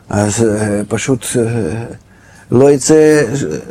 אז פשוט לא יצא,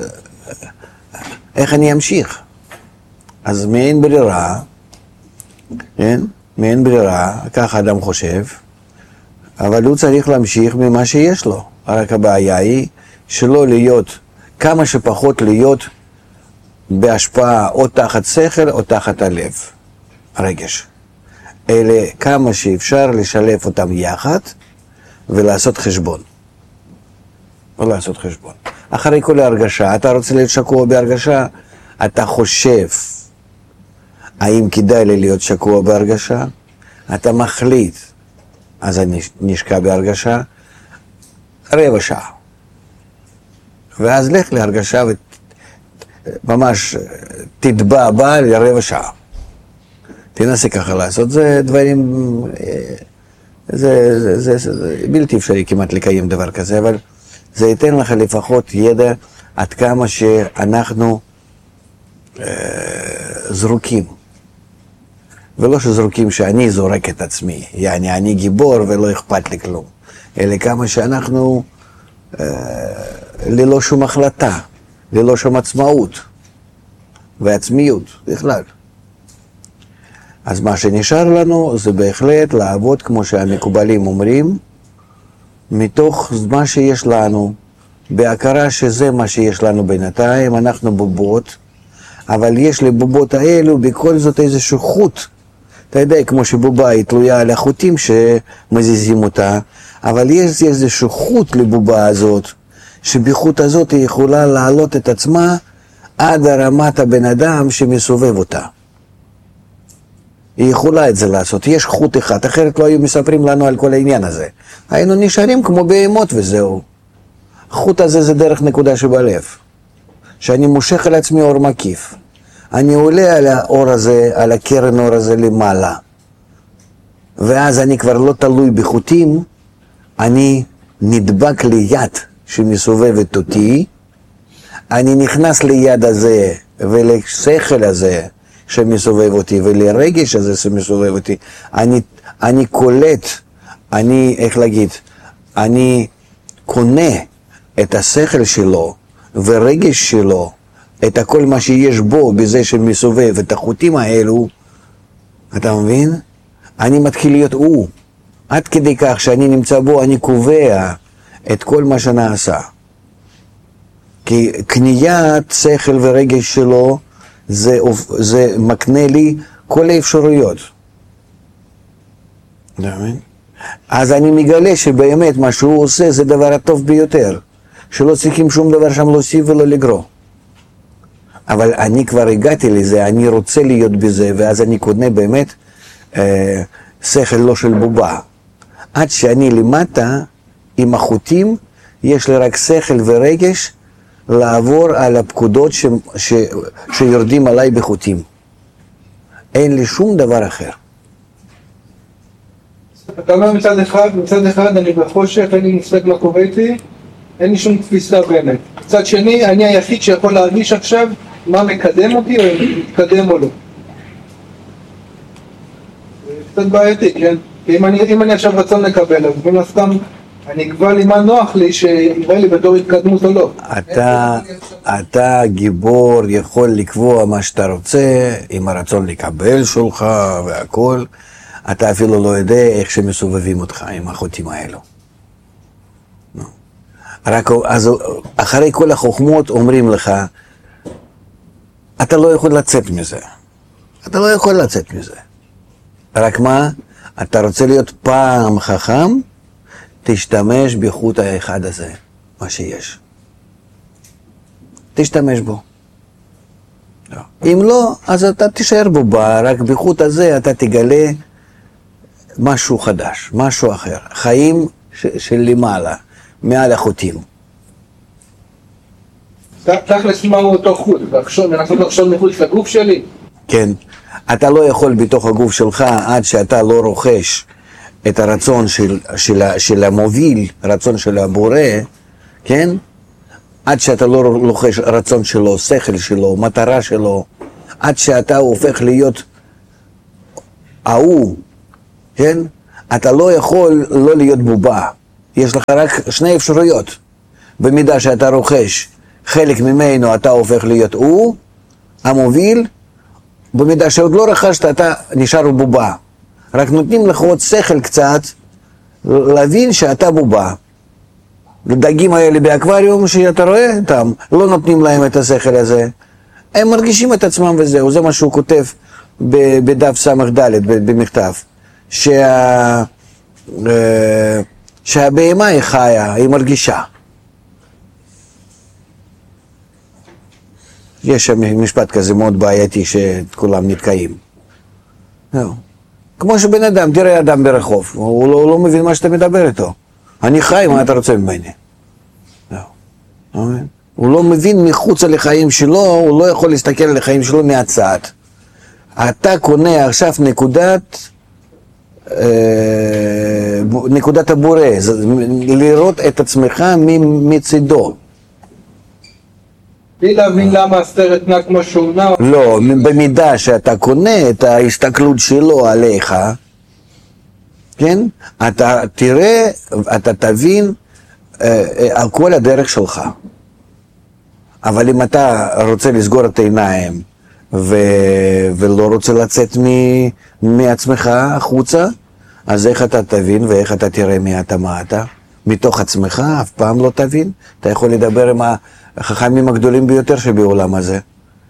איך אני אמשיך? אז מאין ברירה, כן? מאין ברירה, ככה אדם חושב, אבל הוא צריך להמשיך ממה שיש לו. רק הבעיה היא שלא להיות, כמה שפחות להיות בהשפעה או תחת שכל או תחת הלב, הרגש. אלה כמה שאפשר לשלב אותם יחד ולעשות חשבון. ולעשות חשבון. אחרי כל ההרגשה, אתה רוצה להיות שקוע בהרגשה, אתה חושב האם כדאי לי להיות שקוע בהרגשה, אתה מחליט, אז אני נשקע בהרגשה, רבע שעה. ואז לך להרגשה וממש תטבע בה לרבע שעה. תנסה ככה לעשות, זה דברים, זה בלתי אפשרי כמעט לקיים דבר כזה, אבל זה ייתן לך לפחות ידע עד כמה שאנחנו זרוקים. ולא שזרוקים שאני זורק את עצמי, יעני אני גיבור ולא אכפת לי כלום, אלא כמה שאנחנו ללא שום החלטה, ללא שום עצמאות ועצמיות בכלל. אז מה שנשאר לנו זה בהחלט לעבוד כמו שהמקובלים אומרים, מתוך מה שיש לנו, בהכרה שזה מה שיש לנו בינתיים, אנחנו בובות, אבל יש לבובות האלו בכל זאת איזשהו חוט. אתה יודע, כמו שבובה היא תלויה על החוטים שמזיזים אותה, אבל יש איזשהו חוט לבובה הזאת, שבחוט הזאת היא יכולה להעלות את עצמה עד הרמת הבן אדם שמסובב אותה. היא יכולה את זה לעשות, יש חוט אחד, אחרת לא היו מספרים לנו על כל העניין הזה. היינו נשארים כמו בהמות וזהו. החוט הזה זה דרך נקודה שבלב, שאני מושך על עצמי אור מקיף. אני עולה על האור הזה, על הקרן אור הזה למעלה. ואז אני כבר לא תלוי בחוטים, אני נדבק ליד שמסובבת אותי, אני נכנס ליד הזה ולשכל הזה שמסובב אותי ולרגש הזה שמסובב אותי, אני קולט, איך להגיד, אני קונה את השכל שלו ורגש שלו, את הכל מה שיש בו בזה שמסובב את החוטים האלו, אתה מבין? אני מתחיל להיות הוא, עד כדי כך שאני נמצא בו, אני קובע את כל מה שנעשה. כי קניית שכל ורגש שלו זה מקנה לי כל האפשרויות. אז אני מגלה שבאמת מה שהוא עושה זה דבר הטוב ביותר, שלא צריכים שום דבר שם להוסיף ולא לגרוע. אבל אני כבר הגעתי לזה, אני רוצה להיות בזה, ואז אני קונה באמת שכל לא של בובה. עד שאני למטה, עם החוטים, יש לי רק שכל ורגש לעבור על הפקודות שיורדים עליי בחוטים. אין לי שום דבר אחר. אתה אומר מצד אחד אני בחושך, אין לי מושג מה קורה איתי, אין לי שום תפיסה באמת. מצד שני, אני היחיד שיכול להרגיש עכשיו מה מקדם אותי או מתקדם או לא. זה קצת בעייתי, כן? כי אם אני עכשיו רצון לקבל, אז מן הסתם אני אקבע לי מה נוח לי שיראה לי בתור התקדמות או לא. אתה גיבור יכול לקבוע מה שאתה רוצה עם הרצון לקבל שלך והכל. אתה אפילו לא יודע איך שמסובבים אותך עם החוטים האלו. רק אז אחרי כל החוכמות אומרים לך, אתה לא יכול לצאת מזה. אתה לא יכול לצאת מזה. רק מה? אתה רוצה להיות פעם חכם, תשתמש בחוט האחד הזה, מה שיש. תשתמש בו. אם לא, אז אתה תישאר בו, רק בחוט הזה אתה תגלה משהו חדש, משהו אחר. חיים של למעלה, מעל החוטים. תכלס מהו אותו חוט? לנסות לחשוב מחוץ לגוף שלי? כן. אתה לא יכול בתוך הגוף שלך עד שאתה לא רוכש את הרצון של המוביל, רצון של הבורא, כן? עד שאתה לא רוכש רצון שלו, שכל שלו, מטרה שלו, עד שאתה הופך להיות ההוא, כן? אתה לא יכול לא להיות בובה. יש לך רק שני אפשרויות. במידה שאתה רוכש חלק ממנו, אתה הופך להיות הוא, המוביל. במידה שעוד לא רכשת, אתה נשאר בובה. רק נותנים לך עוד שכל קצת, להבין שאתה בובה. לדגים האלה באקווריום שאתה רואה אותם, לא נותנים להם את השכל הזה. הם מרגישים את עצמם וזהו, זה מה שהוא כותב בדף סמך ד' במכתב. שהבהמה היא חיה, היא מרגישה. יש שם משפט כזה מאוד בעייתי שכולם נתקעים. זהו. כמו שבן אדם, תראה אדם ברחוב, הוא לא מבין מה שאתה מדבר איתו. אני חי, מה אתה רוצה ממני? הוא לא מבין מחוץ לחיים שלו, הוא לא יכול להסתכל על החיים שלו מהצד. אתה קונה עכשיו נקודת הבורא, לראות את עצמך מצידו. בלי להבין למה הסרט נע כמו שהוא נע. לא, במידה שאתה קונה את ההסתכלות שלו עליך, כן? אתה תראה, אתה תבין על כל הדרך שלך. אבל אם אתה רוצה לסגור את העיניים ולא רוצה לצאת מעצמך החוצה, אז איך אתה תבין ואיך אתה תראה מי אתה, מה אתה? מתוך עצמך אף פעם לא תבין. אתה יכול לדבר עם החכמים הגדולים ביותר שבעולם הזה.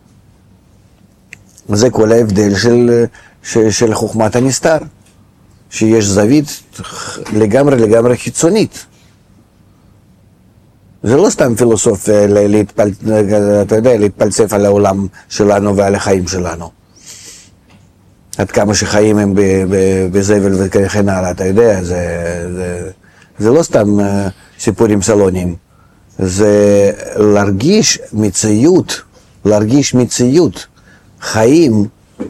זה כל ההבדל של חוכמת הנסתר. שיש זווית לגמרי חיצונית. זה לא סתם פילוסוף אתה יודע, להתפלסף על העולם שלנו ועל החיים שלנו. עד כמה שחיים הם בזבל וכן הלאה, אתה יודע, זה לא סתם סיפורים סלונים. זה להרגיש מציאות, חיים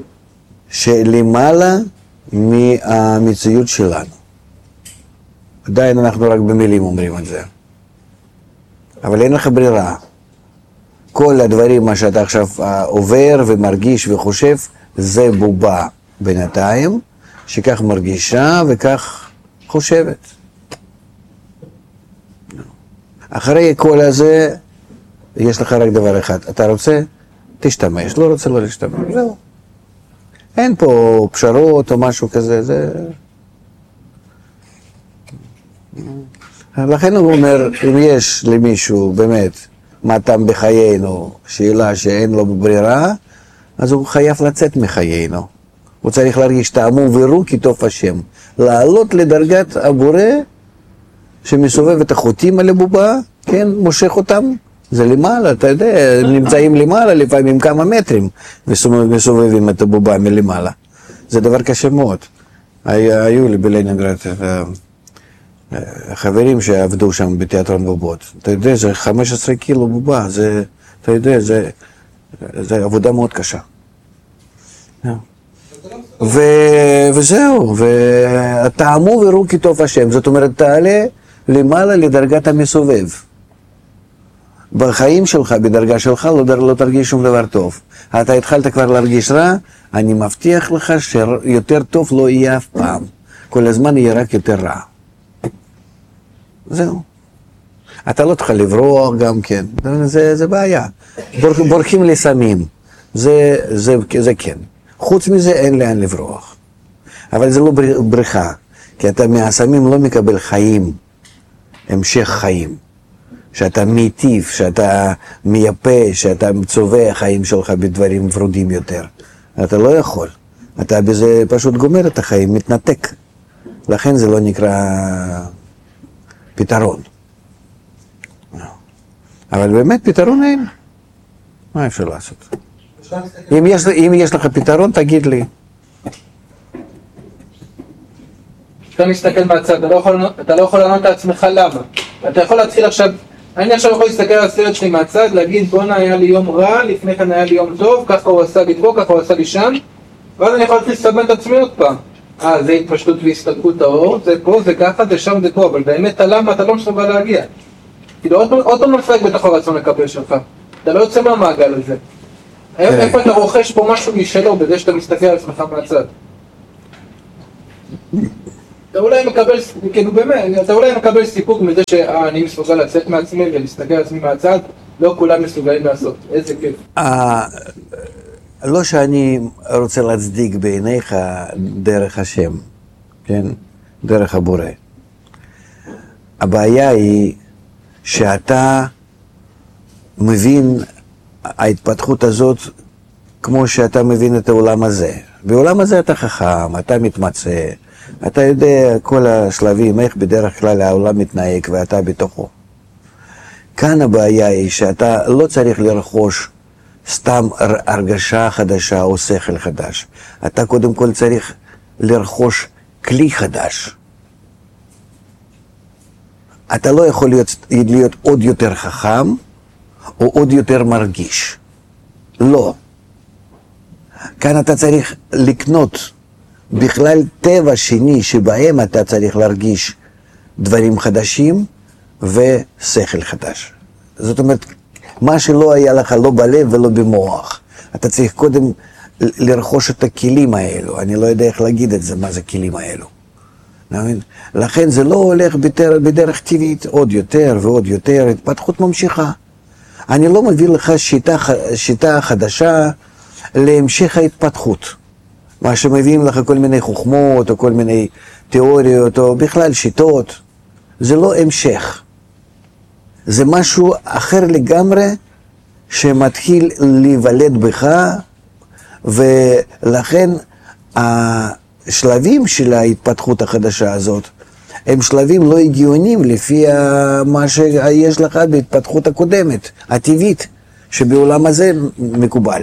שלמעלה מהמציאות שלנו. עדיין אנחנו רק במילים אומרים את זה. אבל אין לך ברירה. כל הדברים מה שאתה עכשיו עובר ומרגיש וחושב, זה בובה בינתיים, שכך מרגישה וכך חושבת. אחרי כל הזה, יש לך רק דבר אחד. אתה רוצה? תשתמש. לא רוצה? לא להשתמש. זהו. אין פה פשרות או משהו כזה. זה... לכן הוא אומר, אם יש למישהו באמת מה טעם בחיינו, שאלה שאין לו ברירה, אז הוא חייב לצאת מחיינו. הוא צריך להרגיש טעמו ורו כי טוב השם. לעלות לדרגת הבורא שמסובב את החוטים על הבובה, כן, מושך אותם. זה למעלה, אתה יודע, הם נמצאים למעלה לפעמים כמה מטרים מסובבים את הבובה מלמעלה. זה דבר קשה מאוד. היו לי בלנינגרד חברים שעבדו שם בתיאטרון בובות. אתה יודע, זה 15 קילו בובה, זה, אתה יודע, זה עבודה מאוד קשה. וזהו, וטעמו וראו כי טוב השם. זאת אומרת, תעלה למעלה לדרגת המסובב. בחיים שלך, בדרגה שלך, לא תרגיש שום דבר טוב. אתה התחלת כבר להרגיש רע, אני מבטיח לך שיותר טוב לא יהיה אף פעם. כל הזמן יהיה רק יותר רע. זהו. אתה לא תוכל לברוח גם כן. זה בעיה. בורחים לסמים. זה כן. חוץ מזה אין לאן לברוח. אבל זה לא בריחה. כי אתה מהסמים לא מקבל חיים. המשך חיים. שאתה מיטיב, שאתה מייפה, שאתה צובע חיים שלך בדברים ורודים יותר. אתה לא יכול. אתה בזה פשוט גומר את החיים, מתנתק. לכן זה לא נקרא פתרון. אבל באמת פתרון אין. מה אפשר לעשות? אם יש לך פתרון, תגיד לי. אתה מסתכל מהצד, אתה לא יכול לענות לעצמך למה. אתה יכול להתחיל עכשיו, אני עכשיו יכול להסתכל על הסרט שלי מהצד, להגיד בונה היה לי יום רע, לפני כן היה לי יום טוב, ככה הוא עשה לי פה, ככה הוא עשה לי שם, ואז אני יכול להתחיל לסבן את עצמי עוד פעם. זה התפשטות והסתלקות האור, זה פה, זה ככה, זה שם, זה פה, אבל באמת הלמה אתה לא מסוגל להגיע. כאילו עוד פעם נפרק בתוך הרצון לקבל שלך, אתה לא יוצא מהמעגל הזה. איפה אתה רוכש פה משהו משלו בזה שאתה מסתכל על עצמך מהצד? אתה אולי מקבל, כאילו באמת, אתה אולי מקבל סיפוק מזה שאני מסוגל לצאת מעצמי ולהסתכל על עצמי מהצד, לא כולם מסוגלים לעשות, איזה כיף. לא שאני רוצה להצדיק בעיניך דרך השם, כן? דרך הבורא. הבעיה היא שאתה מבין ההתפתחות הזאת כמו שאתה מבין את העולם הזה. בעולם הזה אתה חכם, אתה מתמצא, אתה יודע כל השלבים, איך בדרך כלל העולם מתנהג ואתה בתוכו. כאן הבעיה היא שאתה לא צריך לרכוש סתם הרגשה חדשה או שכל חדש. אתה קודם כל צריך לרכוש כלי חדש. אתה לא יכול להיות עוד יותר חכם או עוד יותר מרגיש. לא. כאן אתה צריך לקנות בכלל טבע שני שבהם אתה צריך להרגיש דברים חדשים ושכל חדש. זאת אומרת, מה שלא היה לך לא בלב ולא במוח. אתה צריך קודם לרכוש את הכלים האלו. אני לא יודע איך להגיד את זה, מה זה הכלים האלו. לכן זה לא הולך בדרך טבעית עוד יותר ועוד יותר, התפתחות ממשיכה. אני לא מביא לך שיטה חדשה להמשך ההתפתחות. מה שמביאים לך כל מיני חוכמות או כל מיני תיאוריות או בכלל שיטות, זה לא המשך. זה משהו אחר לגמרי שמתחיל להיוולד בך, ולכן השלבים של ההתפתחות החדשה הזאת הם שלבים לא הגיוניים לפי מה שיש לך בהתפתחות הקודמת, הטבעית, שבעולם הזה מקובל.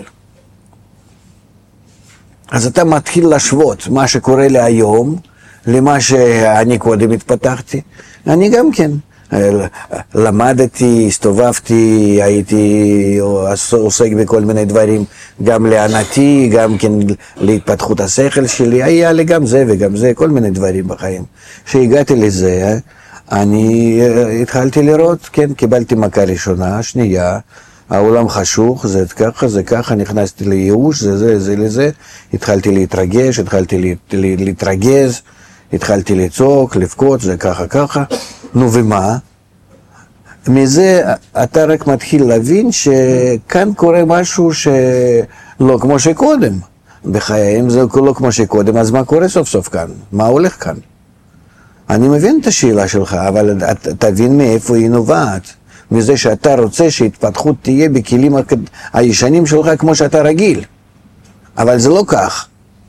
אז אתה מתחיל להשוות מה שקורה לי היום למה שאני קודם התפתחתי. אני גם כן למדתי, הסתובבתי, הייתי עוסק בכל מיני דברים, גם לענתי, גם כן להתפתחות השכל שלי, היה לי גם זה וגם זה, כל מיני דברים בחיים. כשהגעתי לזה, אני התחלתי לראות, כן, קיבלתי מכה ראשונה, שנייה, העולם חשוך, זה ככה, זה ככה, נכנסתי לייאוש, זה לזה, התחלתי להתרגש, התחלתי להתרגז, התחלתי לצעוק, לבכות, זה ככה. נו ומה? מזה אתה רק מתחיל להבין שכאן קורה משהו שלא כמו שקודם. בחיים זה לא כמו שקודם, אז מה קורה סוף סוף כאן? מה הולך כאן? אני מבין את השאלה שלך, אבל תבין מאיפה היא נובעת. מזה שאתה רוצה שהתפתחות תהיה בכלים הישנים שלך כמו שאתה רגיל. אבל זה לא כך.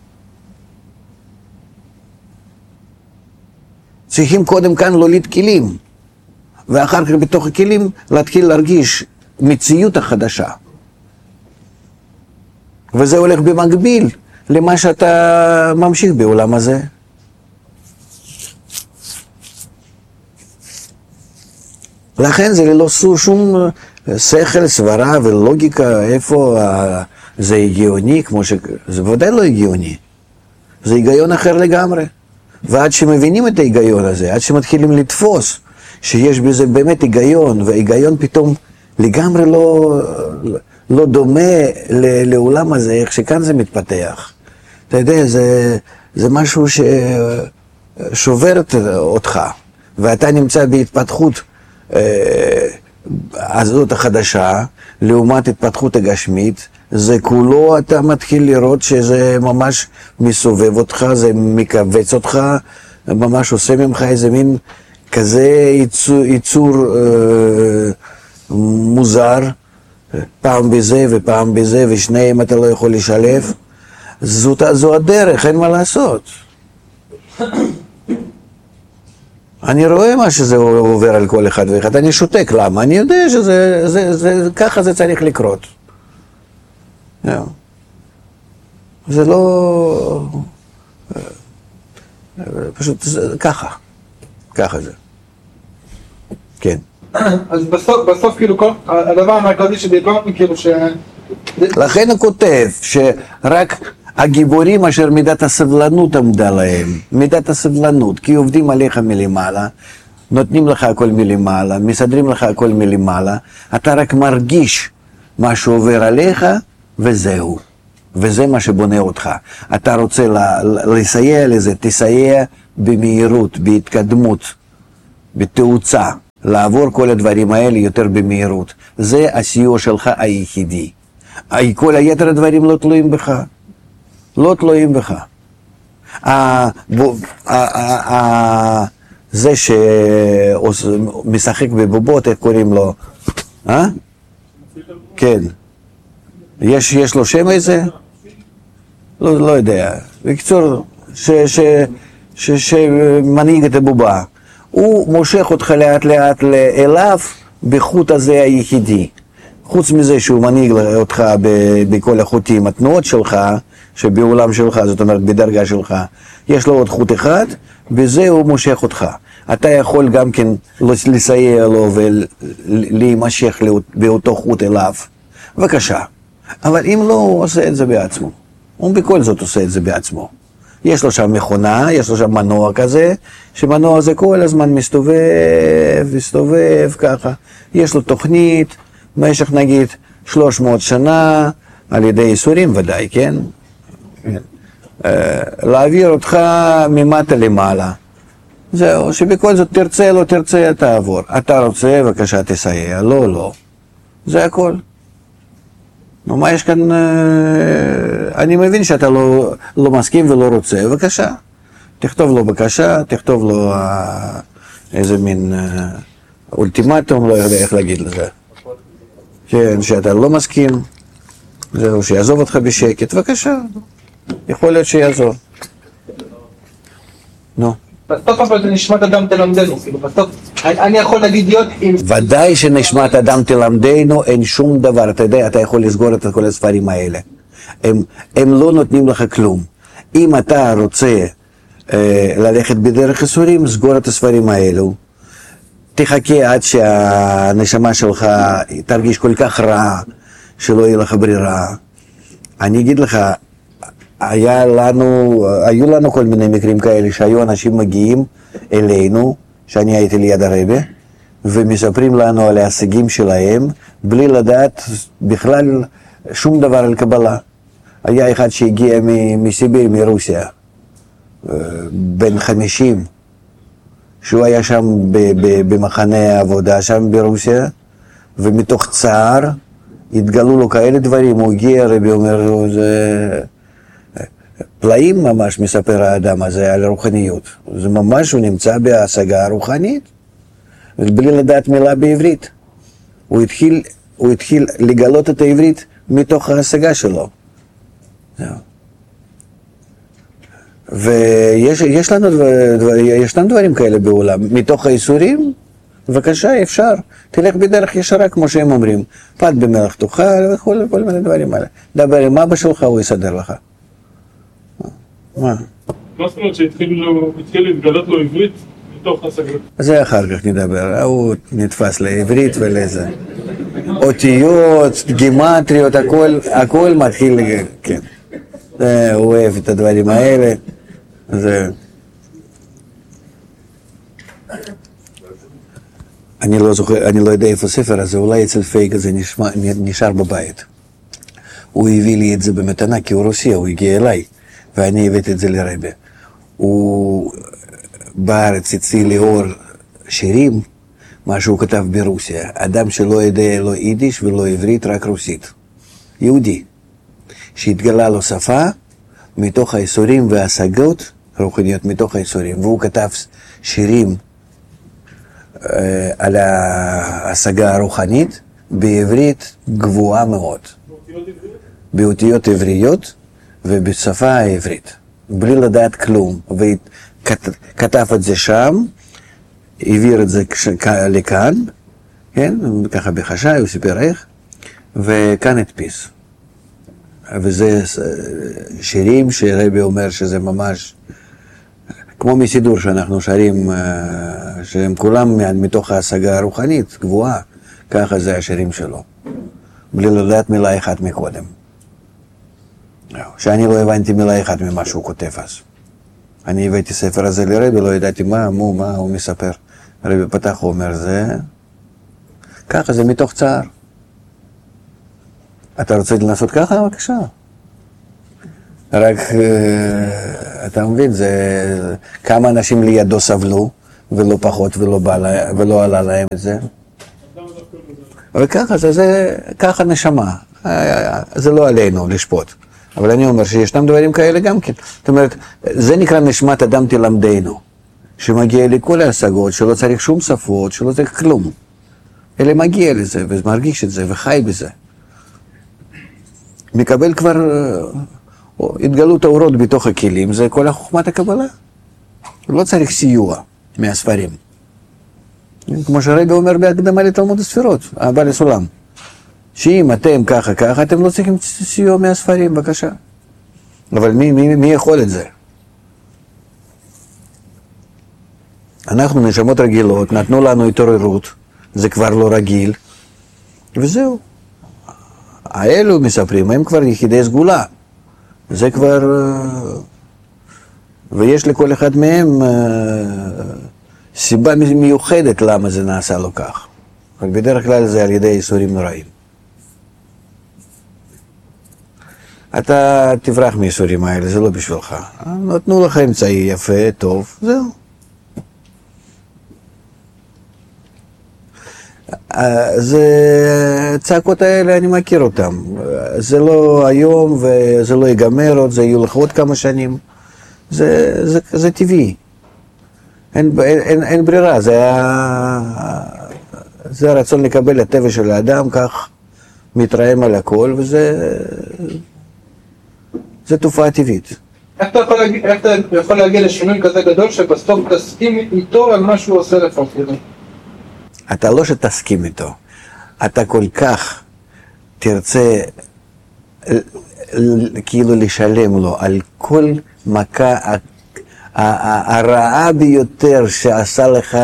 צריכים קודם כאן להוליד כלים, ואחר כך בתוך הכלים להתחיל להרגיש מציאות החדשה. וזה הולך במקביל למה שאתה ממשיך בעולם הזה. לכן זה לא שום שכל, סברה ולוגיקה, איפה זה הגיוני, זה ודאי לא הגיוני. זה היגיון אחר לגמרי. ועד שמבינים את ההיגיון הזה, עד שמתחילים לתפוס שיש בזה באמת היגיון, וההיגיון פתאום לגמרי לא דומה לעולם הזה, איך שכאן זה מתפתח. אתה יודע, זה משהו ששובר אותך, ואתה נמצא בהתפתחות הזאת החדשה, לעומת התפתחות הגשמית, זה כולו אתה מתחיל לראות שזה ממש מסובב אותך, זה מקבץ אותך, ממש עושה ממך איזה מין כזה ייצור מוזר, פעם בזה ופעם בזה, ושניהם אתה לא יכול לשלב. זו הדרך, אין מה לעשות. אני רואה מה שזה עובר על כל אחד ואחד, אני שותק, למה? אני יודע ככה זה צריך לקרות. זה לא... פשוט ככה זה. כן. אז בסוף כאילו הדבר המרכזי שדיברנו כאילו לכן הוא כותב שרק הגיבורים אשר מידת הסבלנות עמדה להם, מידת הסבלנות, כי עובדים עליך מלמעלה, נותנים לך הכל מלמעלה, מסדרים לך הכל מלמעלה, אתה רק מרגיש מה שעובר עליך וזהו. וזה מה שבונה אותך. אתה רוצה לסייע לזה, תסייע במהירות, בהתקדמות, בתאוצה, לעבור כל הדברים האלה יותר במהירות. זה הסיוע שלך היחידי. כל היתר הדברים לא תלויים בך. לא תלויים בך. זה שמשחק בבובות, איך קוראים לו? כן. יש לו שם איזה? לא יודע. בקיצור, שמנהיג את הבובה. הוא מושך אותך לאט לאט אליו בחוט הזה היחידי. חוץ מזה שהוא מנהיג אותך בכל החוטים, התנועות שלך, שבעולם שלך, זאת אומרת בדרגה שלך, יש לו עוד חוט אחד, בזה הוא מושך אותך. אתה יכול גם כן לסייע לו ולהימשך באותו חוט אליו. בבקשה. אבל אם לא, הוא עושה את זה בעצמו. הוא בכל זאת עושה את זה בעצמו. יש לו שם מכונה, יש לו שם מנוע כזה, שמנוע הזה כל הזמן מסתובב ככה. יש לו תוכנית, במשך נגיד 300 שנה, על ידי איסורים ודאי, כן? להעביר אותך ממטה למעלה. זהו, שבכל זאת תרצה, לא תרצה, תעבור. אתה רוצה, בבקשה תסייע, לא. זה הכל. נו, מה יש כאן? אני מבין שאתה לא מסכים ולא רוצה, בבקשה. תכתוב לו בקשה, תכתוב לו איזה מין אולטימטום, לא יודע איך להגיד לזה. כן, שאתה לא מסכים, זהו, שיעזוב אותך בשקט, בבקשה. יכול להיות שיעזוב. נו. בסוף אבל זה נשמת אדם תלמדנו, בסוף אני יכול להגיד להיות עם... ודאי שנשמת אדם תלמדנו, אין שום דבר, אתה יודע, אתה יכול לסגור את כל הספרים האלה. הם לא נותנים לך כלום. אם אתה רוצה ללכת בדרך איסורים, סגור את הספרים האלו. תחכה עד שהנשמה שלך תרגיש כל כך רע, שלא יהיה לך ברירה. אני אגיד לך, היו לנו כל מיני מקרים כאלה שהיו אנשים מגיעים אלינו, שאני הייתי ליד הרבי, ומספרים לנו על ההישגים שלהם, בלי לדעת בכלל שום דבר על קבלה. היה אחד שהגיע מסיביר, מרוסיה, בן 50, שהוא היה שם במחנה העבודה שם ברוסיה, ומתוך צער התגלו לו כאלה דברים, הוא הגיע, הרבי אומר לו, זה... פלאים ממש מספר האדם הזה על רוחניות. זה ממש, הוא נמצא בהשגה הרוחנית, בלי לדעת מילה בעברית. הוא התחיל לגלות את העברית מתוך ההשגה שלו. וישנם דברים כאלה בעולם. מתוך האיסורים, בבקשה, אפשר. תלך בדרך ישרה, כמו שהם אומרים. פת במלח תאכל, וכל מיני דברים האלה. דבר עם אבא שלך, הוא יסדר לך. מה? מה זאת אומרת שהתחיל להתגלות לו עברית מתוך השגות? זה אחר כך נדבר, הוא נתפס לעברית ולזה. אותיות, גימטריות, הכל מתחיל, כן. הוא אוהב את הדברים האלה. אני לא זוכר, אני לא יודע איפה הספר הזה, אולי אצל פייג הזה נשאר בבית. הוא הביא לי את זה במתנה, כי הוא רוסי, הוא הגיע אליי. ואני הבאתי את זה לרבי. הוא בארץ הציע לאור שירים, מה שהוא כתב ברוסיה. אדם שלא יודע לא יידיש ולא עברית, רק רוסית. יהודי. שהתגלה לו שפה מתוך האיסורים וההשגות, רוחניות מתוך האיסורים. והוא כתב שירים על ההשגה הרוחנית בעברית גבוהה מאוד. באותיות עבריות? ובשפה העברית, בלי לדעת כלום, וכתב את זה שם, העביר את זה לכאן, כן, ככה בחשאי, הוא סיפר איך, וכאן הדפיס. וזה שירים שרבי אומר שזה ממש, כמו מסידור שאנחנו שרים, שהם כולם מתוך ההשגה הרוחנית, גבוהה, ככה זה השירים שלו, בלי לדעת מילה אחת מקודם. שאני לא הבנתי מילה אחת ממה שהוא כותב אז. אני הבאתי ספר הזה לרבי, לא ידעתי מה הוא מספר. הרבי פתח, הוא אומר, זה... ככה, זה מתוך צער. אתה רוצה לנסות ככה? בבקשה. רק, אתה מבין, זה כמה אנשים לידו סבלו, ולא פחות ולא עלה להם את זה. וככה, ככה נשמה. זה לא עלינו לשפוט. אבל אני אומר שישנם דברים כאלה גם כן. זאת אומרת, זה נקרא נשמת אדם תלמדנו. שמגיע לכל ההשגות, שלא צריך שום שפות, שלא צריך כלום. אלא מגיע לזה, ומרגיש את זה, וחי בזה. מקבל כבר התגלות האורות בתוך הכלים, זה כל החוכמת הקבלה. לא צריך סיוע מהספרים. כמו שהרבי אומר בהקדמה לתלמוד הספירות, הבעל הסולם. שאם אתם ככה, אתם לא צריכים סיוע מהספרים, בבקשה. אבל מי יכול את זה? אנחנו נשמות רגילות, נתנו לנו התעוררות, זה כבר לא רגיל, וזהו. האלו מספרים, הם כבר יחידי סגולה. זה כבר... ויש לכל אחד מהם סיבה מיוחדת למה זה נעשה לו כך. אבל בדרך כלל זה על ידי איסורים נוראים. אתה תברח מאיסורים האלה, זה לא בשבילך. נתנו לך אמצעי יפה, טוב, זהו. זה צעקות האלה, אני מכיר אותם. זה לא היום וזה לא ייגמר עוד, זה יהיו לך עוד כמה שנים. זה טבעי. אין ברירה, זה הרצון לקבל הטבע של האדם, כך מתרעם על הכל, וזה תופעה טבעית. איך אתה יכול להגיע לשינוי כזה גדול שבסוף תסכים איתו על מה שהוא עושה לך? אתה לא שתסכים איתו, אתה כל כך תרצה כאילו לשלם לו על כל מכה הרעה ביותר שעשה לך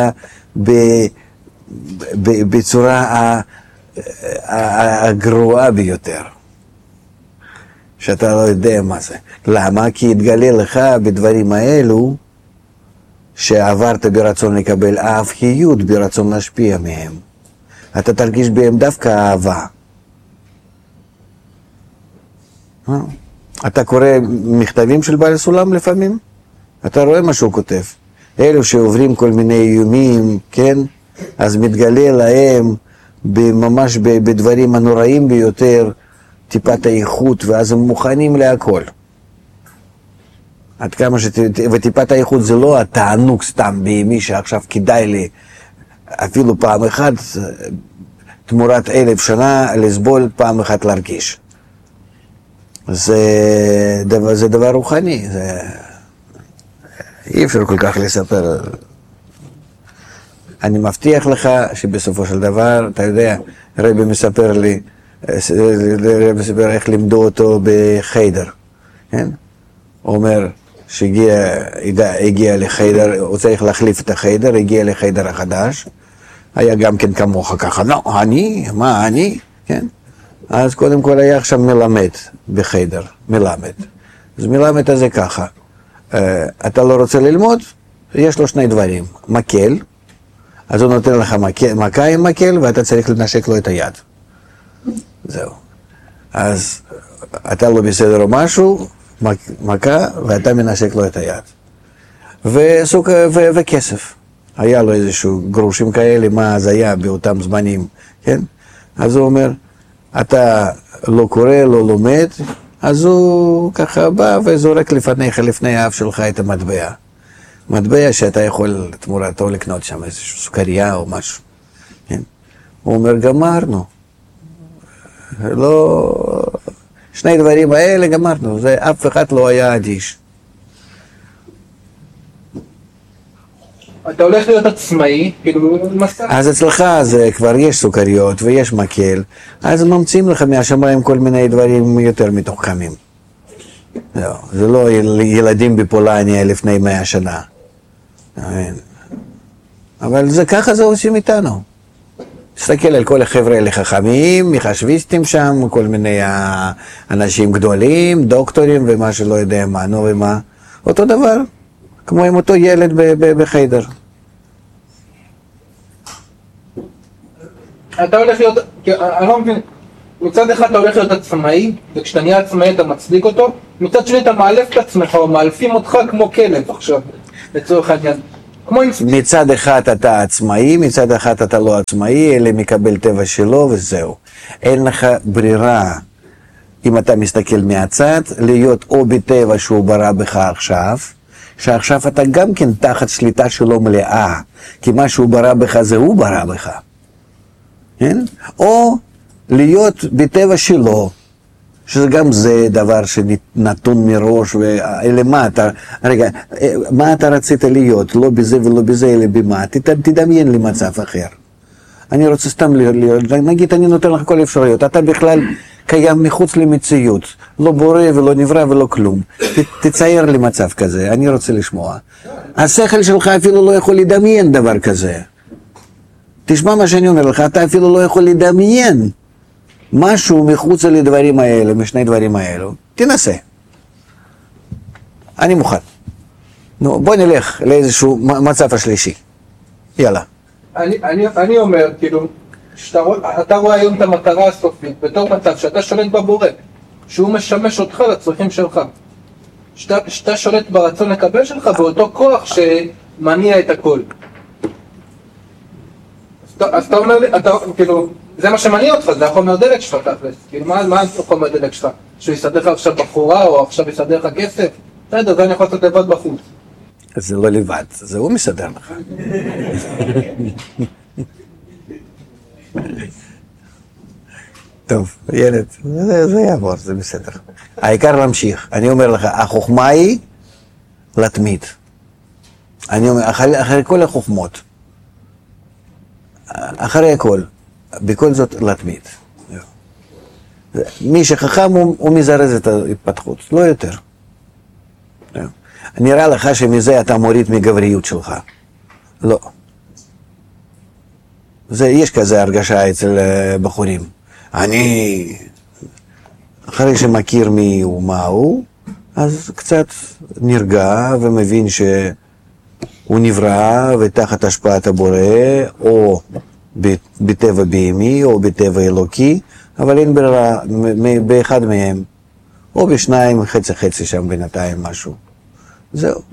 בצורה הגרועה ביותר, שאתה לא יודע מה זה. למה? כי התגלה לך בדברים האלו שעברת ברצון לקבל אהביות, ברצון להשפיע מהם. אתה תרגיש בהם דווקא אהבה. אתה קורא מכתבים של בעל הסולם לפעמים? אתה רואה מה שהוא כותב. אלו שעוברים כל מיני איומים, כן? אז מתגלה להם ממש בדברים הנוראים ביותר טיפת האיכות, ואז הם מוכנים להכל. עד כמה וטיפת האיכות זה לא התענוג סתם בימי שעכשיו כדאי לי אפילו פעם אחת תמורת 1000 שנה לסבול, פעם אחת להרגיש. זה דבר רוחני, אי אפשר כל כך לספר. אני מבטיח לך שבסופו של דבר, אתה יודע, רבי מספר לי, איך לימדו אותו בחיידר, כן? הוא אומר שהגיע לחיידר, הוא צריך להחליף את החיידר, הגיע לחיידר החדש, היה גם כן כמוך ככה, לא, מה אני, כן? אז קודם כל היה עכשיו מלמד בחיידר, מלמד. אז מלמד הזה ככה, אתה לא רוצה ללמוד, יש לו שני דברים, מקל, אז הוא נותן לך מכה עם מקל ואתה צריך לנשק לו את היד. זהו. אז אתה לא בסדר או משהו, מכה ואתה מנשק לו את היד. וכסף. היה לו איזשהו גרושים כאלה, מה אז היה באותם זמנים, כן? אז הוא אומר, אתה לא קורא, לא לומד, אז הוא ככה בא וזורק לפניך, לפני האף שלך את המטבע. מטבע שאתה יכול תמורתו לקנות שם איזושהי סוכריה או משהו. כן? הוא אומר, גמרנו. לא... שני דברים האלה גמרנו, זה אף אחד לא היה אדיש. אתה הולך להיות עצמאי, כאילו מסע. אז אצלך זה כבר יש סוכריות ויש מקל, אז ממציאים לך מהשמיים כל מיני דברים יותר מתוחכמים. זה לא ילדים בפולניה לפני 100 שנה. אבל זה ככה זה עושים איתנו. תסתכל על כל החבר'ה האלה חכמים, מחשביסטים שם, כל מיני אנשים גדולים, דוקטורים ומה שלא יודע מה, נו ומה. אותו דבר, כמו עם אותו ילד בחיידר. אתה הולך להיות, אני לא מבין, מצד אחד אתה הולך להיות עצמאי, וכשאתה נהיה עצמאי אתה מצדיק אותו, מצד שני אתה מאלף את עצמך, או מאלפים אותך כמו כלב עכשיו, לצורך העניין. מצד אחד אתה עצמאי, מצד אחד אתה לא עצמאי, אלא מקבל טבע שלו וזהו. אין לך ברירה, אם אתה מסתכל מהצד, להיות או בטבע שהוא ברא בך עכשיו, שעכשיו אתה גם כן תחת שליטה שלו מלאה, כי מה שהוא ברא בך זה הוא ברא בך. כן? או להיות בטבע שלו, שזה גם זה דבר שנתון מראש, אלא מה אתה, רגע, מה אתה רצית להיות? לא בזה ולא בזה, אלא במה? תדמיין לי מצב אחר. אני רוצה סתם להיות, נגיד אני נותן לך כל אפשרויות, אתה בכלל קיים מחוץ למציאות, לא בורא ולא נברא ולא כלום. תצייר לי מצב כזה, אני רוצה לשמוע. השכל שלך אפילו לא יכול לדמיין דבר כזה. תשמע מה שאני אומר לך, אתה אפילו לא יכול לדמיין משהו מחוץ לדברים האלה, משני דברים האלו. תנסה. אני מוכן. נו, בוא נלך לאיזשהו מצב השלישי. יאללה. אני אומר, כאילו, אתה רואה היום את המטרה הסופית, בתור מצב שאתה שולט בבורא, שהוא משמש אותך לצרכים שלך. שאתה שולט ברצון לקבל שלך, באותו כוח שמניע את הכל. אז אתה אומר לי, כאילו, זה מה שמניע אותך, זה החומר דלק שלך תכלס. כאילו, מה החומר דלק שלך? שהוא יסדר לך עכשיו בחורה, או עכשיו יסדר לך כסף? בסדר, זה אני יכול לעשות לבד בחוץ. זה לא לבד, זה הוא מסדר לך. טוב, ילד, זה יעבור, זה בסדר. העיקר להמשיך. אני אומר לך, החוכמה היא להתמיד. אני אומר, אחרי כל החוכמות, אחרי הכל, בכל זאת להתמיד. מי שחכם הוא מזרז את ההתפתחות, לא יותר. נראה לך שמזה אתה מוריד מגבריות שלך. לא. יש כזה הרגשה אצל בחורים. אני, אחרי שמכיר מי הוא מה הוא, אז קצת נרגע ומבין שהוא נברא ותחת השפעת הבורא, או בטבע בהמי או בטבע אלוקי, אבל אין ברירה באחד מהם, או בשניים, חצי חצי שם בינתיים משהו. זהו.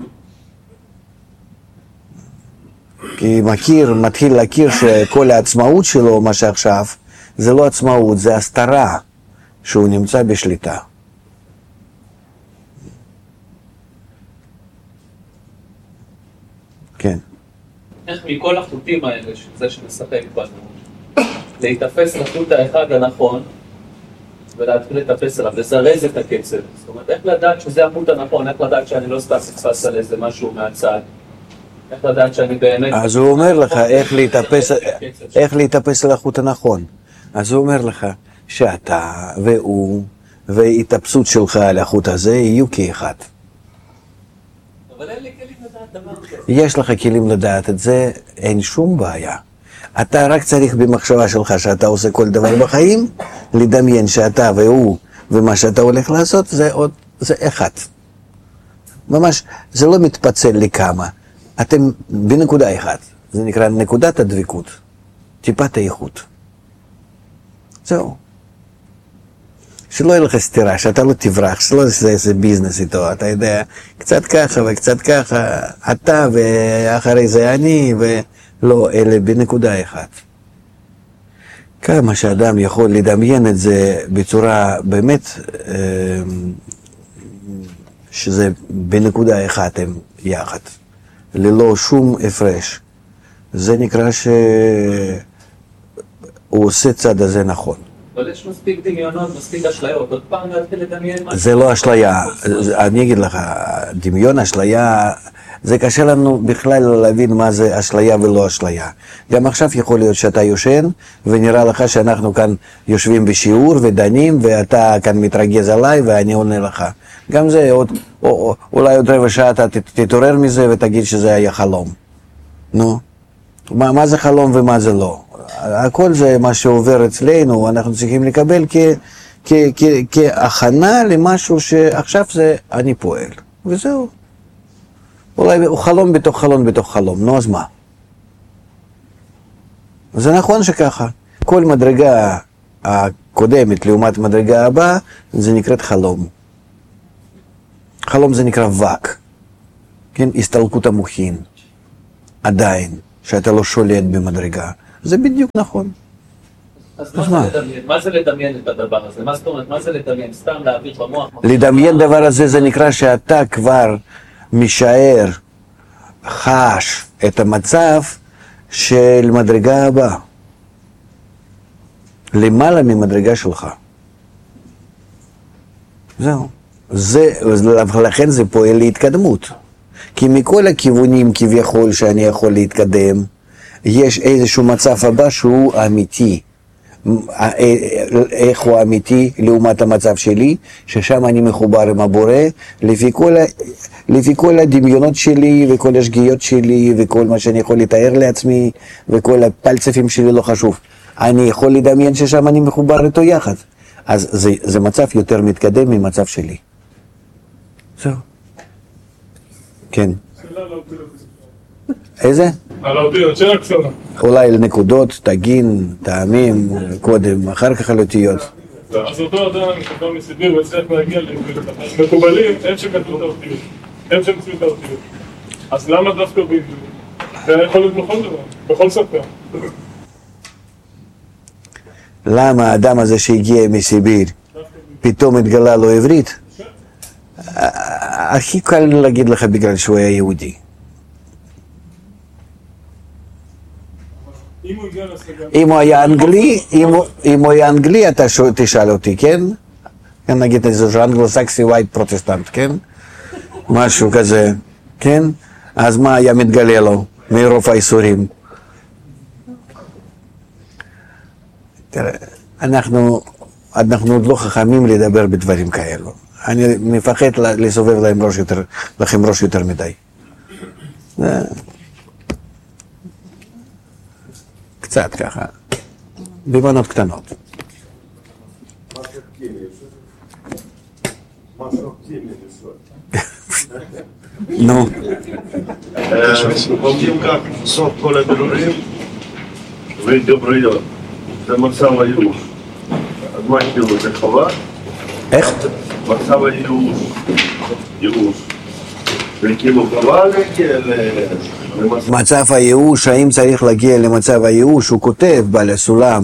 כי מתחיל להכיר שכל העצמאות שלו, מה שעכשיו, זה לא עצמאות, זה הסתרה שהוא נמצא בשליטה. כן. איך מכל החוטים האלה, שזה שמשחק בנו, להתאפס לחוט האחד הנכון, ולהתחיל לטפס עליו, לזרז את הקצב. זאת אומרת, איך לדעת שזה החוט הנכון, איך לדעת שאני לא סתם נתפס על איזה משהו מהצד, איך לדעת שאני באמת... אז הוא אומר לך איך להתאפס על החוט הנכון. אז הוא אומר לך שאתה והוא וההתאפסות שלך על החוט הזה יהיו כאחד. אבל אין לי כלים לדעת דבר כזה. יש לך כלים לדעת את זה, אין שום בעיה. אתה רק צריך במחשבה שלך שאתה עושה כל דבר בחיים, לדמיין שאתה והוא ומה שאתה הולך לעשות זה אחד. ממש, זה לא מתפצל לכמה. אתם בנקודה אחת. זה נקרא נקודת הדבקות. טיפת האיכות. זהו. שלא יהיה לך סתירה, שאתה לא תברח, שלא יעשה איזה ביזנס איתו, אתה יודע, קצת ככה וקצת ככה, אתה ואחרי זה אני, ולא, אלה בנקודה אחת. כמה שאדם יכול לדמיין את זה בצורה באמת, שזה בנקודה אחת הם יחד, ללא שום הפרש. זה נקרא שהוא עושה צד הזה נכון. אבל יש מספיק דמיונות, מספיק אשליות, עוד פעם להתחיל לדמיין משהו. זה לא אשליה, אני אגיד לך, דמיון, אשליה, זה קשה לנו בכלל להבין מה זה אשליה ולא אשליה. גם עכשיו יכול להיות שאתה יושן, ונראה לך שאנחנו כאן יושבים בשיעור ודנים, ואתה כאן מתרגז עליי ואני עונה לך. גם זה, אולי עוד רבע שעה אתה תתעורר מזה ותגיד שזה היה חלום. נו, מה זה חלום ומה זה לא? הכל זה מה שעובר אצלנו, אנחנו צריכים לקבל כהכנה למשהו שעכשיו זה אני פועל, וזהו. אולי הוא חלום בתוך חלום בתוך חלום, נו אז מה? זה נכון שככה, כל מדרגה הקודמת לעומת מדרגה הבאה, זה נקראת חלום. חלום זה נקרא ואק, כן? הסתלקות המוחין, עדיין, שאתה לא שולט במדרגה. זה בדיוק נכון. אז מה זה לדמיין את הדבר הזה? מה זאת אומרת? מה זה לדמיין? סתם להעביר במוח? לדמיין דבר הזה זה נקרא שאתה כבר משער, חש את המצב של מדרגה הבאה. למעלה ממדרגה שלך. זהו. לכן זה פועל להתקדמות. כי מכל הכיוונים כביכול שאני יכול להתקדם, יש איזשהו מצב הבא שהוא אמיתי. איך הוא אמיתי לעומת המצב שלי, ששם אני מחובר עם הבורא, לפי כל הדמיונות שלי וכל השגיאות שלי וכל מה שאני יכול לתאר לעצמי וכל הפלצפים שלי לא חשוב. אני יכול לדמיין ששם אני מחובר איתו יחד. אז זה מצב יותר מתקדם ממצב שלי. זהו. כן. איזה? על האותיות, שאלה קצרה. אולי לנקודות, תגין, טעמים, קודם, אחר כך על אותיות. אז אותו אדם שכבר מסיביר וצריך להגיע מקובלים, הם שכתבו את האותיות. הם שכתבו את האותיות. אז למה דווקא בעברית? זה יכול להיות בכל דבר, בכל שפה. למה האדם הזה שהגיע מסיביר פתאום התגלה לו עברית? הכי קל להגיד לך בגלל שהוא היה יהודי. אם הוא היה אנגלי, אתה תשאל אותי, כן? נגיד איזה אנגלו-סקסי ווייט פרוטסטנט, כן? משהו כזה, כן? אז מה היה מתגלה לו מרוב האיסורים? תראה, אנחנו עוד לא חכמים לדבר בדברים כאלו. אני מפחד לסובב לכם ראש יותר מדי. קצת ככה, במנות קטנות. נו. Помним, как сок коля берурим, вы добрый йод. זה מצב הייאוש. אז מה כאילו, זה חובה? איך? מצב הייאוש. ייאוש. זה כאילו חובה להגיע מצב הייאוש, האם צריך להגיע למצב הייאוש? הוא כותב בעל הסולם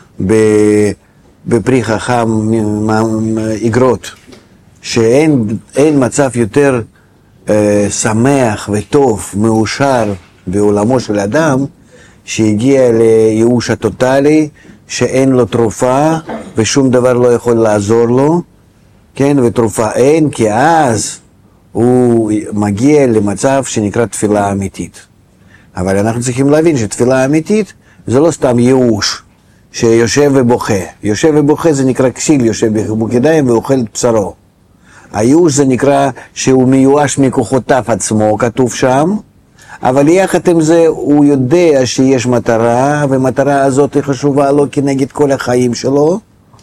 בפרי חכם איגרות, שאין מצב יותר שמח וטוב, מאושר בעולמו של אדם, שהגיע לייאוש הטוטלי, שאין לו תרופה ושום דבר לא יכול לעזור לו, כן, ותרופה אין, כי אז הוא מגיע למצב שנקרא תפילה אמיתית. אבל אנחנו צריכים להבין שתפילה אמיתית זה לא סתם ייאוש שיושב ובוכה. יושב ובוכה זה נקרא כסיל, יושב בחיבוק-ידיים ואוכל את בשרו. הייאוש זה נקרא שהוא מיואש מכוחותיו עצמו, כתוב שם, אבל יחד עם זה הוא יודע שיש מטרה, ומטרה הזאת היא חשובה לו כנגד כל החיים שלו.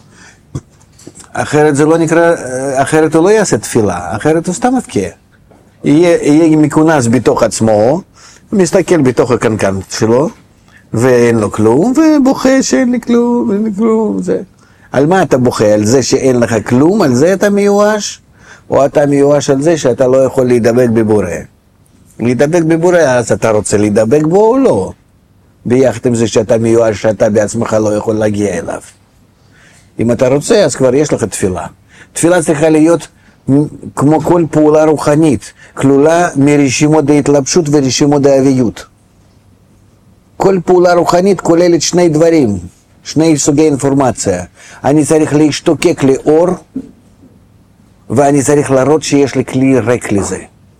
אחרת זה לא נקרא, אחרת הוא לא יעשה תפילה, אחרת הוא סתם מבכה. יהיה מכונס בתוך עצמו, מסתכל בתוך הקנקן שלו, ואין לו כלום, ובוכה שאין לי כלום, אין לי כלום, זה. על מה אתה בוכה? על זה שאין לך כלום? על זה אתה מיואש? או אתה מיואש על זה שאתה לא יכול להידבק בבורא? להידבק בבורא, אז אתה רוצה להידבק בו או לא? ביחד עם זה שאתה מיואש, שאתה בעצמך לא יכול להגיע אליו. אם אתה רוצה, אז כבר יש לך תפילה. תפילה צריכה להיות כמו כל פעולה רוחנית, כלולה מרשימות ההתלבשות ורשימות האביות. כל פעולה רוחנית כוללת שני דברים, שני סוגי אינפורמציה. אני צריך להשתוקק לאור, ואני צריך להראות שיש לי כלי ריק לזה.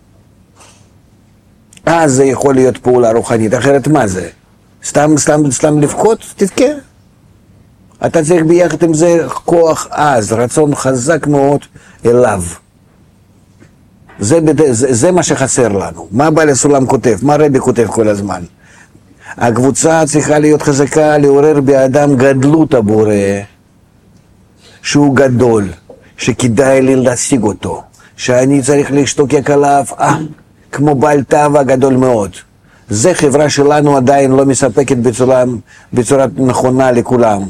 אז זה יכול להיות פעולה רוחנית, אחרת מה זה? סתם לבכות? תבכה. אתה צריך ביחד עם זה כוח עז, רצון חזק מאוד אליו. זה מה שחסר לנו. מה בעל הסולם כותב? מה רבי כותב כל הזמן? הקבוצה צריכה להיות חזקה, לעורר באדם גדלות הבורא, שהוא גדול, שכדאי לי להשיג אותו, שאני צריך להשתוקק עליו, כמו בעל תאווה גדול מאוד. זה חברה שלנו עדיין לא מספקת בצורה נכונה לכולם.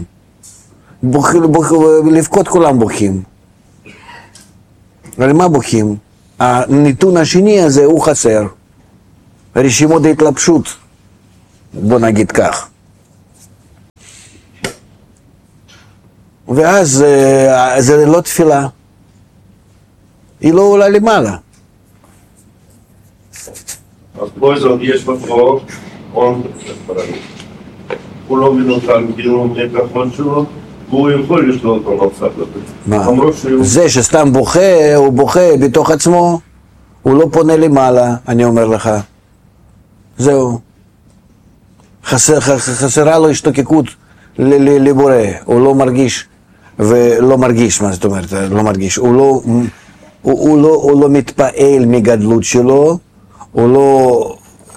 לבכות כולם בוכים. על מה בוכים? הנתון השני הזה הוא חסר. רשימות ההתלבשות, בוא נגיד כך. ואז זה לא תפילה. היא לא עולה למעלה. אז פה יש בחוק, הוא לא מנותן, כאילו מהכחון שלו, והוא יכול לשלוט על הצד הזה. זה שסתם בוכה, הוא בוכה בתוך עצמו, הוא לא פונה למעלה, אני אומר לך. זהו. חסרה לו השתוקקות לבורא, הוא לא מרגיש, ולא מרגיש, מה זאת אומרת, לא מרגיש, הוא לא מתפעל מגדלות שלו, הוא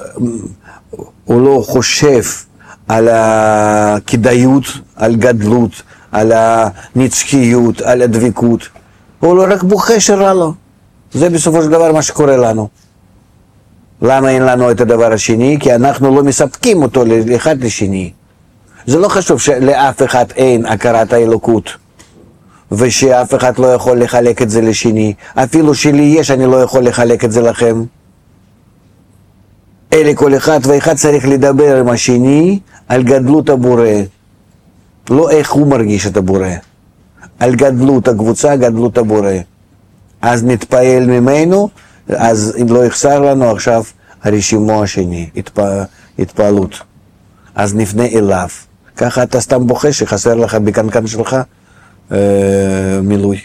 לא חושב על הכדאיות, על גדלות, על הנצחיות, על הדבקות, הוא לא רק בוכה שרע לו. זה בסופו של דבר מה שקורה לנו. למה אין לנו את הדבר השני? כי אנחנו לא מספקים אותו לאחד לשני. זה לא חשוב שלאף אחד אין הכרת האלוקות, ושאף אחד לא יכול לחלק את זה לשני. אפילו שלי יש, אני לא יכול לחלק את זה לכם. אלה כל אחד ואחד צריך לדבר עם השני על גדלות הבורא. לא איך הוא מרגיש את הבורא. על גדלות הקבוצה, גדלות הבורא. אז נתפעל ממנו, אז אם לא יחסר לנו עכשיו הרשימו השני, התפעלות. אז נפנה אליו. ככה אתה סתם בוכה שחסר לך בקנקן שלך מילוי.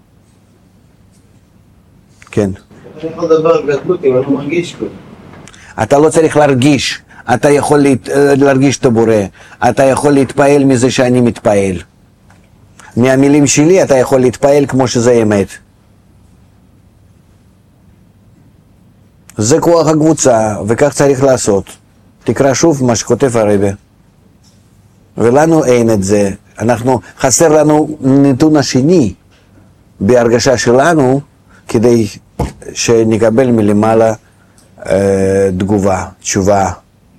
כן. אני יכול לדבר גדלות אם אני מרגיש כלום. אתה לא צריך להרגיש, אתה יכול להרגיש את הבורא, אתה יכול להתפעל מזה שאני מתפעל. מהמילים שלי אתה יכול להתפעל כמו שזה אמת. זה כוח הקבוצה, וכך צריך לעשות. תקרא שוב מה שכותב הרבי. ולנו אין את זה. חסר לנו נתון השני בהרגשה שלנו, כדי שנקבל מלמעלה תגובה, תשובה.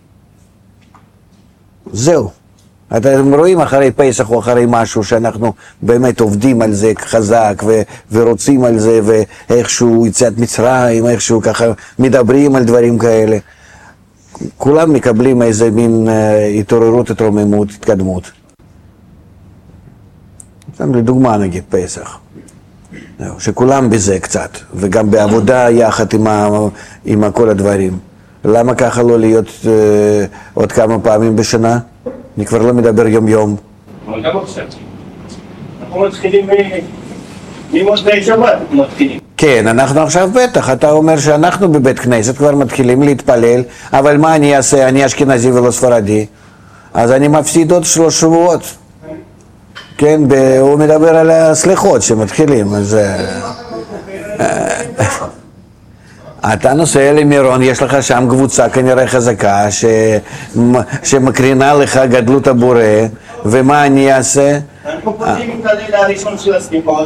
זהו. אתם רואים אחרי פסח או אחרי משהו שאנחנו באמת עובדים על זה חזק ורוצים על זה, ואיכשהו יציאת מצרים, איכשהו ככה מדברים על דברים כאלה. כולם מקבלים איזה מין התעוררות, התרוממות, התקדמות. לדוגמה נגיד פסח. שכולם בזה קצת, וגם בעבודה יחד עם כל הדברים. למה ככה לא להיות עוד כמה פעמים בשנה? אני כבר לא מדבר יום. אבל גם עכשיו. אנחנו מתחילים ממוצאי שבת, מתחילים. כן, אנחנו עכשיו בטח, אתה אומר שאנחנו בבית כנסת כבר מתחילים להתפלל, אבל מה אני אעשה? אני אשכנזי ולא ספרדי, אז אני מפסיד עוד 3 שבועות. כן, הוא מדבר על הסליחות שמתחילים, אז אתה נוסע למירון, יש לך שם קבוצה כנראה חזקה שמקרינה לך גדלות הבורא, ומה אני אעשה? אנחנו פותחים את הלילה הראשון של הסליחות,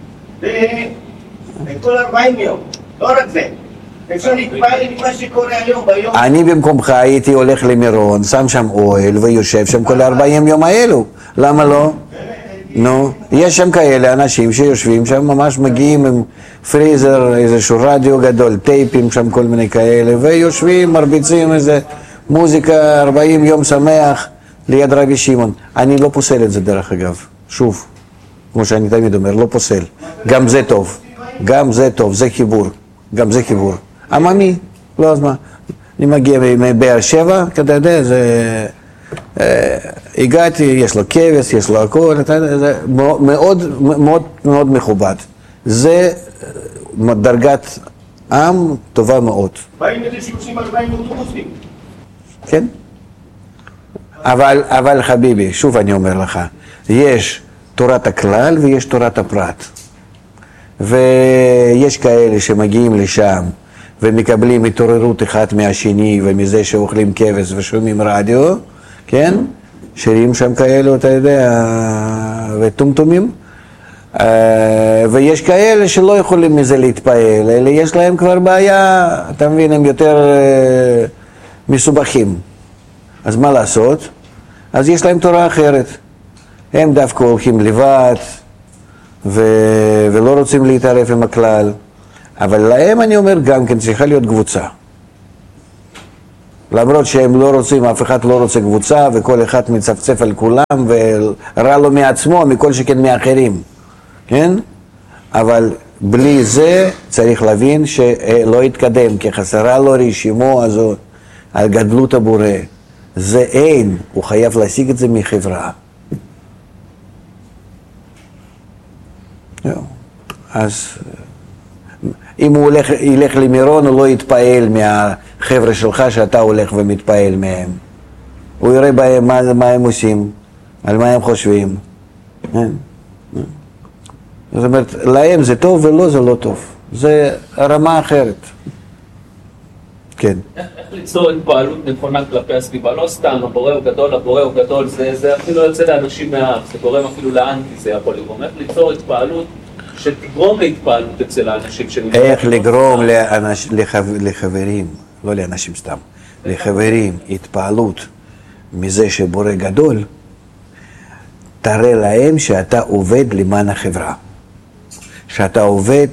וכל 40 יום, לא רק זה. אפשר להתפעל עם מה שקורה היום ביום. אני במקומך הייתי הולך למירון, שם שם אוהל ויושב שם כל 40 יום האלו, למה לא? נו, יש שם כאלה אנשים שיושבים שם, ממש מגיעים עם פריזר, איזשהו רדיו גדול, טייפים שם, כל מיני כאלה, ויושבים, מרביצים איזה מוזיקה, 40 יום שמח ליד רבי שמעון. אני לא פוסל את זה דרך אגב, שוב, כמו שאני תמיד אומר, לא פוסל. גם זה טוב, גם זה טוב, זה חיבור, גם זה חיבור. עממי, לא אז מה, אני מגיע מבאר שבע, אתה יודע, זה... הגעתי, יש לו כבש, יש לו הכל, זה מאוד מאוד מאוד מכובד. זה דרגת עם טובה מאוד. באים איזה 30-40 אוטובוסים. כן? אבל חביבי, שוב אני אומר לך, יש תורת הכלל ויש תורת הפרט. ויש כאלה שמגיעים לשם ומקבלים התעוררות אחד מהשני ומזה שאוכלים כבש ושומעים רדיו, כן? שירים שם כאלו, אתה יודע, וטומטומים. ויש כאלה שלא יכולים מזה להתפעל, אלא יש להם כבר בעיה, אתה מבין, הם יותר מסובכים. אז מה לעשות? אז יש להם תורה אחרת. הם דווקא הולכים לבד, ולא רוצים להתערף עם הכלל. אבל להם אני אומר גם כן צריכה להיות קבוצה. למרות שהם לא רוצים, אף אחד לא רוצה קבוצה, וכל אחד מצפצף על כולם, ורע לו מעצמו, מכל שכן מאחרים, כן? אבל בלי זה צריך להבין שלא יתקדם, כי חסרה לו רשימו הזאת על גדלות הבורא. זה אין, הוא חייב להשיג את זה מחברה. אז אם הוא ילך למירון, הוא לא יתפעל מהחבר'ה שלך שאתה הולך ומתפעל מהם. הוא יראה בהם מה הם עושים, על מה הם חושבים. זאת אומרת, להם זה טוב ולא זה לא טוב. זה רמה אחרת. כן. איך ליצור התפעלות נכונה כלפי הסביבה? לא סתם, הבורא הוא גדול, זה אפילו יוצא לאנשים מהעם, זה גורם אפילו לאנטי, זה יכול לגרום. איך ליצור התפעלות שתגרום להתפעלות אצל האנשים שנמצאים? איך לגרום לחברים, לא לאנשים סתם, לחברים, התפעלות מזה שבורא גדול, תראה להם שאתה עובד למען החברה. שאתה עובד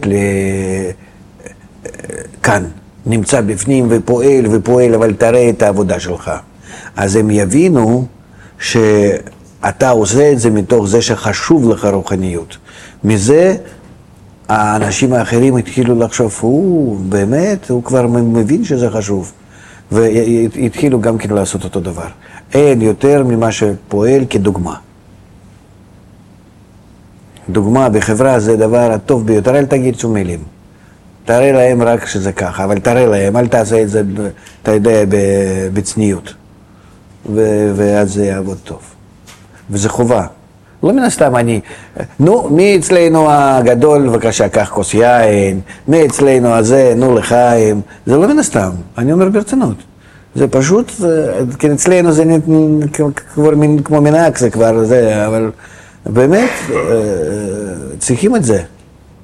כאן, נמצא בפנים ופועל, אבל תראה את העבודה שלך. אז הם יבינו שאתה עושה את זה מתוך זה שחשוב לך רוחניות. מזה האנשים האחרים התחילו לחשוב, באמת, הוא כבר מבין שזה חשוב. והתחילו גם כן לעשות אותו דבר. אין יותר ממה שפועל כדוגמה. דוגמה בחברה זה הדבר הטוב ביותר, אל תגיד שום מילים. תראה להם רק שזה ככה, אבל תראה להם, אל תעשה את זה, אתה יודע, בצניות. ואז זה יעבוד טוב. וזה חובה. לא מן הסתם מי אצלנו הגדול, בבקשה, קח כוס יין, מי אצלנו הזה, לחיים. זה לא מן הסתם, אני אומר ברצינות. זה פשוט, כן, אצלנו זה כבר כמו מנהג, זה כבר זה, אבל באמת צריכים את זה.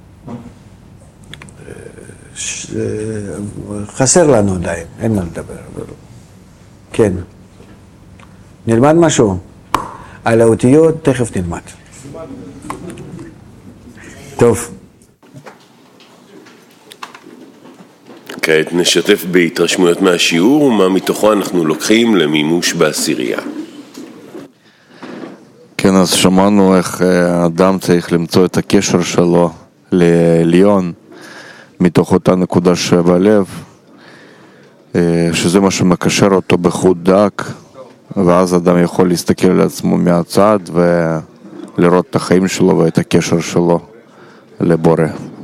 חסר לנו עדיין, אין מה לדבר. כן. נלמד משהו. על האותיות תכף נלמד. טוב. כעת נשתף בהתרשמויות מהשיעור ומה מתוכו אנחנו לוקחים למימוש בעשירייה. כן, אז שמענו איך האדם צריך למצוא את הקשר שלו לעליון מתוך אותה נקודה שבלב, שזה מה שמקשר אותו בחוט דק, ואז אדם יכול להסתכל על עצמו מהצד ולראות את החיים שלו ואת הקשר שלו לבורא.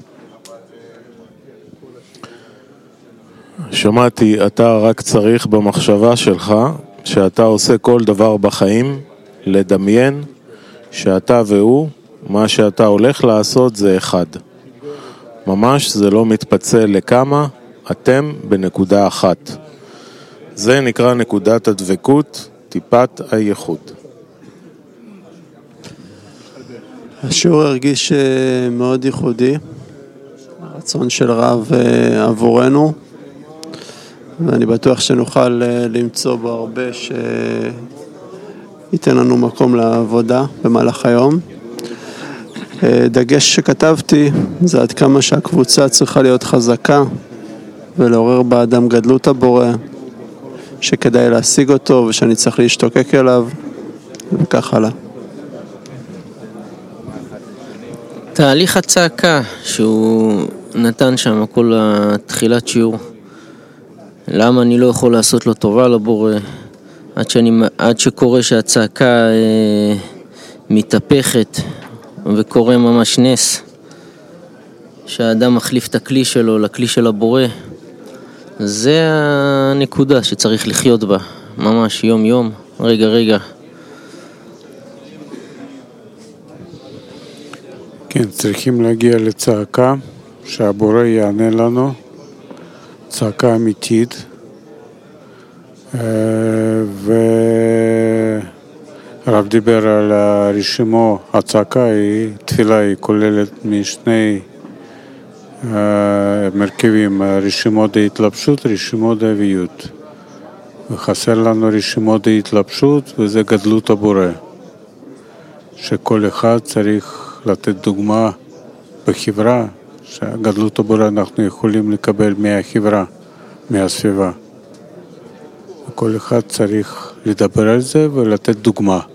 שמעתי, אתה רק צריך במחשבה שלך, שאתה עושה כל דבר בחיים, לדמיין שאתה והוא, מה שאתה הולך לעשות זה אחד. ממש זה לא מתפצל לכמה, אתם בנקודה אחת. זה נקרא נקודת הדבקות, טיפת הייחוד. השיעור הרגיש מאוד ייחודי, רצון של רב עבורנו, ואני בטוח שנוכל למצוא בו הרבה שייתן לנו מקום לעבודה במהלך היום. דגש שכתבתי זה עד כמה שהקבוצה צריכה להיות חזקה ולעורר באדם גדלות הבורא, שכדאי להשיג אותו ושאני צריך להשתוקק אליו וכך הלאה. תהליך הצעקה שהוא נתן שם כל התחילת שיעור, למה אני לא יכול לעשות לו טובה לבורא עד שקורה שהצעקה מתהפכת וקורה ממש נס, שהאדם מחליף את הכלי שלו לכלי של הבורא. זה הנקודה שצריך לחיות בה, ממש יום יום, רגע רגע. כן, צריכים להגיע לצעקה שהבורא יענה לנו, צעקה אמיתית, הרב דיבר על הרשימו, הצעקה היא, תפילה היא כוללת משני מרכיבים, רשימות ההתלבשות, רשימות ההוויות. וחסר לנו רשימות ההתלבשות וזה גדלות הבורא, שכל אחד צריך לתת דוגמה בחברה שגדלות הבורא אנחנו יכולים לקבל מהחברה, מהסביבה. כל אחד צריך לדבר על זה ולתת דוגמה.